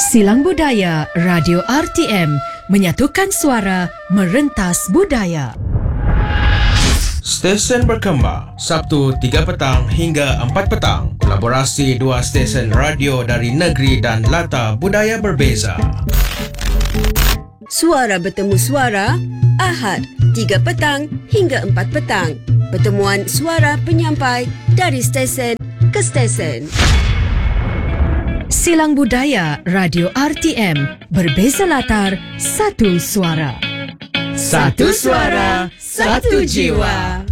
Silang Budaya Radio RTM menyatukan suara merentas budaya. Stesen berkembang Sabtu 3 petang hingga 4 petang. Kolaborasi dua stesen radio dari negeri dan latar budaya berbeza. Suara bertemu suara Ahad 3 petang hingga 4 petang. Pertemuan suara penyampai dari stesen ke stesen. Silang Budaya Radio RTM, berbeza latar, satu suara. Satu suara, satu jiwa.